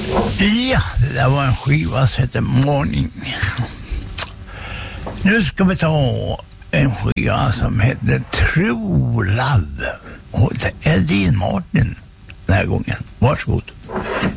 Ja, det där var en skiva som heter Morning. Nu ska vi ta en skiva som heter True Love. Och det är Dean Martin den här gången. Varsågod.